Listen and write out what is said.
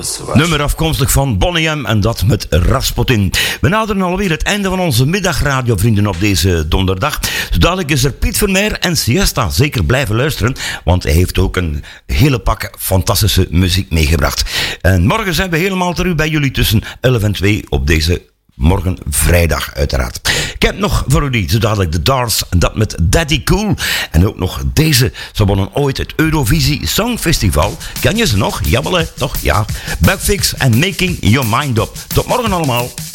Nummer afkomstig van Boney M en dat met Rasputin. We naderen alweer het einde van onze middagradio, vrienden, op deze donderdag. Zo dadelijk is er Piet Vermeer en Siesta. Zeker blijven luisteren, want hij heeft ook een hele pak fantastische muziek meegebracht. En morgen zijn we helemaal terug bij jullie tussen 11 en 2 op deze morgen vrijdag, uiteraard. Ik heb nog voor jullie zo dadelijk de Dars, dat met Daddy Cool. En ook nog deze, ze wonnen ooit het Eurovisie Songfestival. Ken je ze nog? Jawel, toch? Ja. Backfix en Making Your Mind Up. Tot morgen allemaal.